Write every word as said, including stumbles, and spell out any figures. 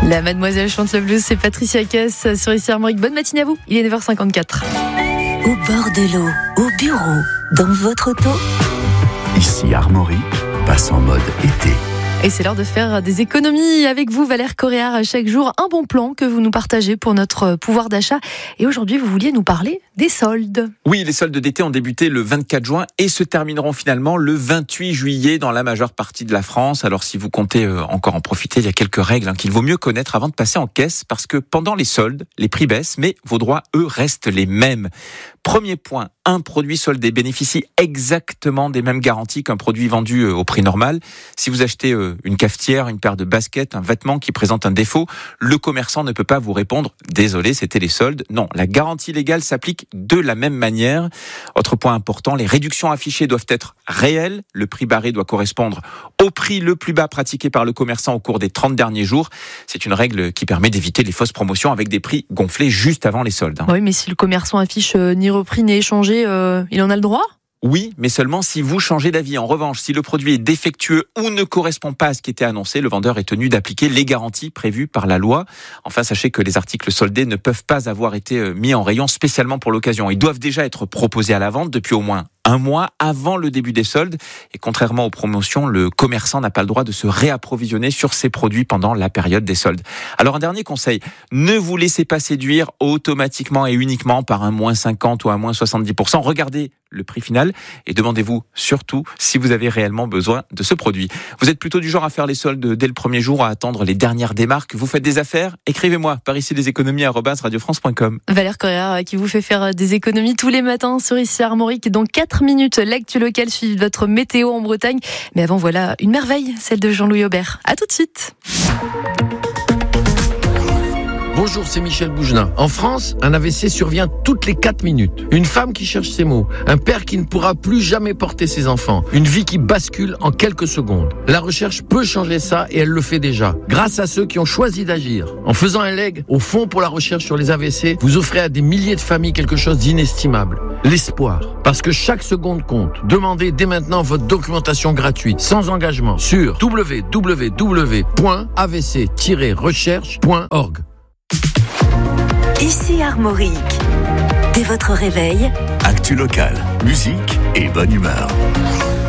La mademoiselle chante le blues, c'est Patricia Cass sur ici Armorique. Bonne matinée à vous, il est neuf heures cinquante-quatre. Au bord de l'eau, au bureau, dans votre auto. Ici Armorique passe en mode été. Et c'est l'heure de faire des économies avec vous, Valère Coréard. Chaque jour, un bon plan que vous nous partagez pour notre pouvoir d'achat. Et aujourd'hui, vous vouliez nous parler des soldes. Oui, les soldes d'été ont débuté le vingt-quatre juin et se termineront finalement le vingt-huit juillet dans la majeure partie de la France. Alors si vous comptez encore en profiter, il y a quelques règles hein, qu'il vaut mieux connaître avant de passer en caisse, parce que pendant les soldes, les prix baissent, mais vos droits, eux, restent les mêmes. Premier point, un produit soldé bénéficie exactement des mêmes garanties qu'un produit vendu au prix normal. Si vous achetez une cafetière, une paire de baskets, un vêtement qui présente un défaut, le commerçant ne peut pas vous répondre « Désolé, c'était les soldes ». Non, la garantie légale s'applique de la même manière. Autre point important, les réductions affichées doivent être réelles. Le prix barré doit correspondre au prix le plus bas pratiqué par le commerçant au cours des trente derniers jours. C'est une règle qui permet d'éviter les fausses promotions avec des prix gonflés juste avant les soldes. Oui, mais si le commerçant affiche euh, ni repris ni échangé, euh, il en a le droit ? Oui, mais seulement si vous changez d'avis. En revanche, si le produit est défectueux ou ne correspond pas à ce qui était annoncé, le vendeur est tenu d'appliquer les garanties prévues par la loi. Enfin, sachez que les articles soldés ne peuvent pas avoir été mis en rayon spécialement pour l'occasion. Ils doivent déjà être proposés à la vente depuis au moins un mois avant le début des soldes. Et contrairement aux promotions, le commerçant n'a pas le droit de se réapprovisionner sur ses produits pendant la période des soldes. Alors un dernier conseil, ne vous laissez pas séduire automatiquement et uniquement par un moins cinquante ou un moins soixante-dix pour cent. Regardez le prix final et demandez-vous surtout si vous avez réellement besoin de ce produit. Vous êtes plutôt du genre à faire les soldes dès le premier jour, à attendre les dernières démarques. Vous faites des affaires? Écrivez-moi par ici des économies arobase radio france point com. Valère Coréard qui vous fait faire des économies tous les matins sur ici Armorique. Dans quatre minutes, l'actu locale suivi de votre météo en Bretagne. Mais avant, voilà une merveille, celle de Jean-Louis Aubert. À tout de suite. Bonjour, c'est Michel Bougelin. En France, un A V C survient toutes les quatre minutes. Une femme qui cherche ses mots. Un père qui ne pourra plus jamais porter ses enfants. Une vie qui bascule en quelques secondes. La recherche peut changer ça et elle le fait déjà. Grâce à ceux qui ont choisi d'agir. En faisant un leg au Fonds pour la recherche sur les A V C, vous offrez à des milliers de familles quelque chose d'inestimable. L'espoir. Parce que chaque seconde compte. Demandez dès maintenant votre documentation gratuite, sans engagement, sur w w w point a v c tiret recherche point org. Ici Armorique. Dès votre réveil, Actu locale, musique et bonne humeur.